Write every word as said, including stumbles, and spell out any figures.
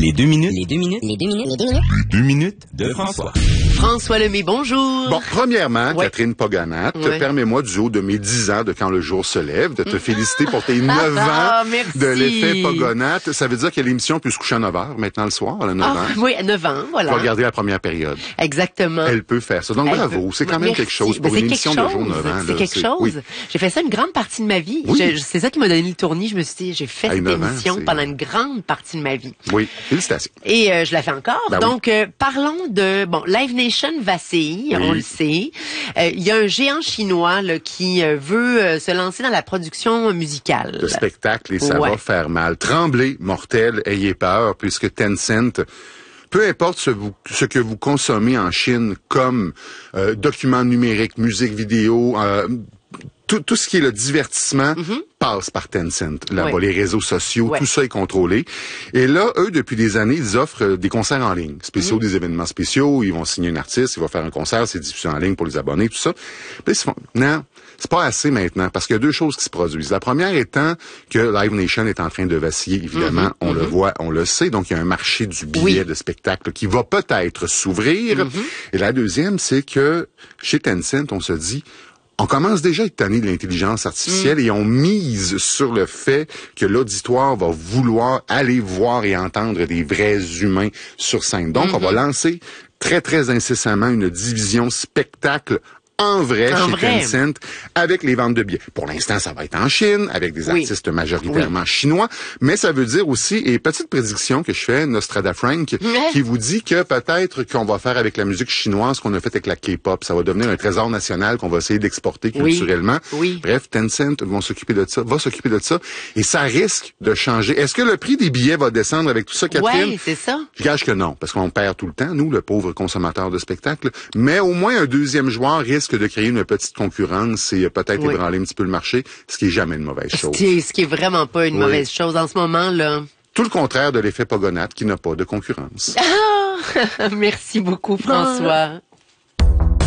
Les deux minutes. Les deux minutes. Les deux minutes. Les deux minutes. Les deux minutes de François. François Lemay, bonjour. Bon, premièrement, Ouais. Catherine Poganat, Ouais. permets-moi du haut de mes dix ans de Quand le jour se lève, de te féliciter pour tes neuf Ah, ans merci. de l'effet Poganat. Ça veut dire que l'émission peut se coucher à neuf heures maintenant le soir, à neuf Ah, ans. oui, à neuf ans, Tu voilà. vas regarder la première période. Exactement. Elle peut faire ça. Donc Elle bravo, peut- c'est quand même Merci. quelque chose Ben, pour c'est une quelque émission de jour chose. neuf ans. C'est là. quelque chose. Oui. J'ai fait ça une grande partie de ma vie. Oui. Je- c'est ça qui m'a donné le tournis. Je me suis dit, j'ai fait Hey, cette neuf ans, émission c'est- pendant une grande partie de ma vie. Oui, félicitations. Et euh, je la fais encore. Ben oui. Donc, euh, parlons de... Bon, Live Nation vacille, Oui. on le sait. Euh, Il y a un géant chinois là, qui euh, veut euh, se lancer dans la production musicale. Le spectacle et ça Ouais. va faire mal. Tremblez, mortels, ayez peur, puisque Tencent, peu importe ce, vous- ce que vous consommez en Chine comme euh, documents numériques, musique vidéo, euh, tout, tout ce qui est le divertissement passe par Tencent. Là-bas, Ouais. les réseaux sociaux, Ouais. tout ça est contrôlé. Et là, eux, depuis des années, ils offrent euh, des concerts en ligne, spéciaux, des événements spéciaux. Ils vont signer un artiste, il va faire un concert, c'est diffusé en ligne pour les abonnés, tout ça. Puis ils se font, non, c'est pas assez maintenant, parce qu'il y a deux choses qui se produisent. La première étant que Live Nation est en train de vaciller, évidemment, on le voit, on le sait. Donc, il y a un marché du billet Oui. de spectacle qui va peut-être s'ouvrir. Et la deuxième, c'est que chez Tencent, on se dit, on commence déjà à être tanné de l'intelligence artificielle et on mise sur le fait que l'auditoire va vouloir aller voir et entendre des vrais humains sur scène. Donc, on va lancer très, très incessamment une division spectacle en vrai En chez vrai. Tencent avec les ventes de billets. Pour l'instant, ça va être en Chine avec des Oui. artistes majoritairement chinois, mais ça veut dire aussi, et petite prédiction que je fais, Nostrada Frank, qui vous dit que peut-être qu'on va faire avec la musique chinoise ce qu'on a fait avec la K-pop. Ça va devenir un trésor national qu'on va essayer d'exporter Oui. culturellement. Oui. Bref, Tencent vont s'occuper de ça, va s'occuper de ça, et ça risque de changer. Est-ce que le prix des billets va descendre avec tout ça, Catherine? Ouais, c'est ça. Je gage que non, parce qu'on perd tout le temps, nous, le pauvre consommateur de spectacle. Mais au moins, un deuxième joueur risque de créer une petite concurrence et euh, peut-être Oui. ébranler un petit peu le marché, ce qui est jamais une mauvaise Ce chose. qui, est, ce qui est vraiment pas une Oui. mauvaise chose en ce moment, là. Tout le contraire de l'effet Pogonat qui n'a pas de concurrence. Merci beaucoup, François.